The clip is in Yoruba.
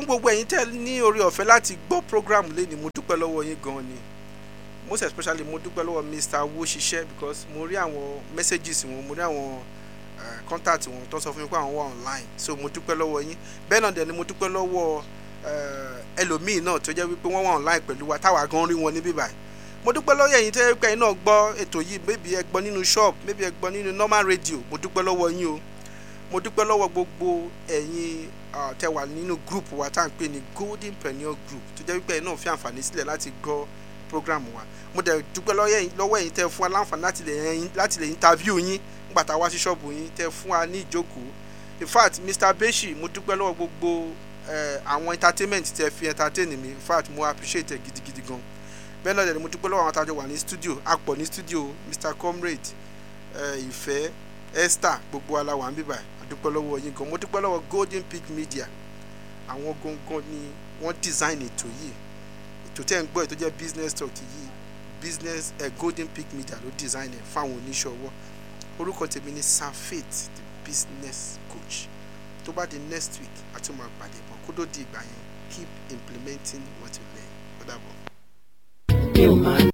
fún gbogbo ẹ̀yin tẹ́ ní orí ọ̀fẹ́ láti gbọ́ program lẹ́ni mo dúpẹ́ lọ́wọ́ yín gan ni most especially mo dúpẹ́ lọ́wọ́ Mr. Owóṣiṣẹ́ because mo rí àwọn messages wọn, mo rí àwọn contact wọn tó sọ fún mi pé àwọn wà online, so mo dúpẹ́ lọ́wọ́ yín. Bẹ́ẹ̀ náà dẹ̀ ni mo dúpẹ́ lọ́wọ́ ẹlòmíì náà tó jẹ́ wípé wọ́n wà online pẹ̀lú wa táwa gan rí wọn níbí báyìí. Mo dúpẹ́ lọ́wọ́ ẹ̀yin tẹ́ pé ẹ̀yin náà gbọ́ ètò yìí, maybe ẹ gbọ́ nínú shop, maybe ẹ gbọ́ nínú normal radio, mo dúpẹ́ lọ́wọ́ yín o. Mo dúpẹ́ lọ́wọ́ gbogbo ẹ̀yin tẹ́ wà nínú group wa tá à ń pè ní Golden Preneur Group tó jẹ́ wípé ẹ̀yin náà fi àǹfààní sílẹ̀ láti gbọ́ program wa. Mo dẹ̀ dúpẹ́ lọ́wọ́ ẹ̀yin tẹ́ fún wa láǹfààní láti lè interview yín nígbà tá a wá sí ṣọ́ọ̀bù yín, tẹ́ fún wa ní ìjókòó. In fact Mr. Beshi, mo dúpẹ́ lọ́wọ́ gbogbo àwọn entertainment tẹ́ fi entertain mi. In fact mo appreciate ẹ gidigidi gan. Bẹ́ẹ̀ náà dẹ̀ ni mo dúpẹ́ lọ́wọ́ àwọn tájọ wà ní studio, a pọ̀ ní studio, Mr. Comrade, Ìfẹ́, Esther, gbogbo ala wà ń bíbà. A dúpẹ́ lọ́wọ́ yín gan. Mo dúpẹ́ lọ́wọ́ Golden Peak Media, àwọn gangan ni wọ́n design ètò yìí. Ètò tẹ́ ń gbọ́ ètò jẹ́ business talk yìí, Golden Peak Media ló design ẹ̀ fáwọn oníṣòwò. Orúkọ tèmi ni Sir Faith, the business coach. Tó bá di next week a tún máa pàdé bọ̀ kó tó di ìgbà yẹn, keep implementing what you learn. Ó dàbọ̀.